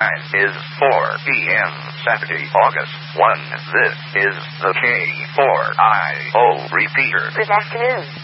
Time is 4 p.m. Saturday, August 1. This is the K4IO repeater. Good afternoon.